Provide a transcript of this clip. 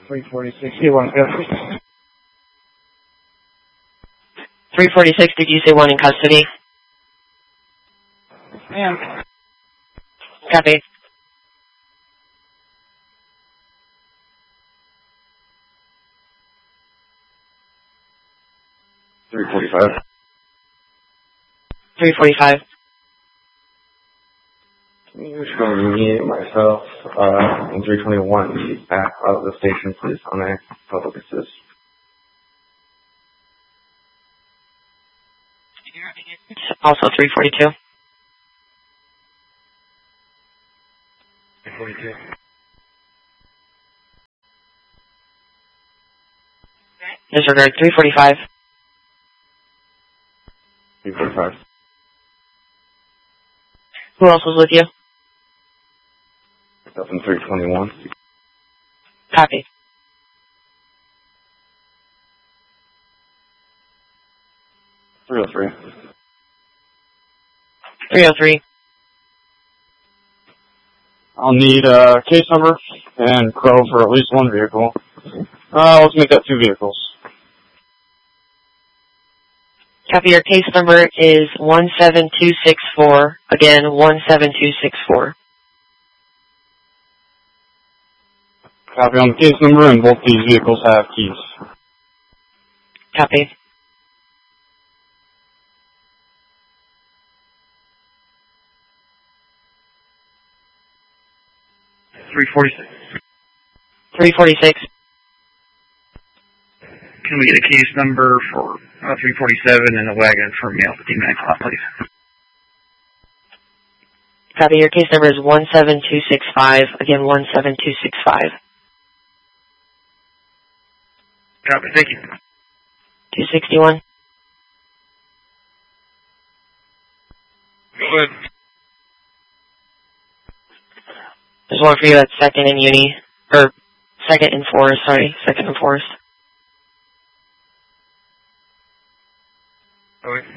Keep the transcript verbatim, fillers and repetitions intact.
three forty, sixty-one. three forty-six, did you say one in custody? Ma'am. Copy. three forty-five. three forty-five. Can you just go me, myself, uh, and three twenty-one back out of the station, please, on a public assist. Also three forty-two. three forty-two. Disregard three forty-five. three forty-five. Who else was with you? Myself and three twenty-one. Copy. three oh three. three oh three. I'll need a uh, case number and Crow for at least one vehicle. Uh, let's make that two vehicles. Copy. Your case number is one seven two six four. Again, one seven two six four. Copy on the case number, and both these vehicles have keys. Copy. three forty-six. three forty-six. Can we get a case number for uh, three forty-seven and a wagon for mail fifteen nine o'clock, please? Copy. Your case number is one seven two six five. Again, one seven two six five. Copy. Thank you. two sixty-one. Go ahead. There's one for you at second in Uni, or second in Forest, sorry, second in Forest. Okay.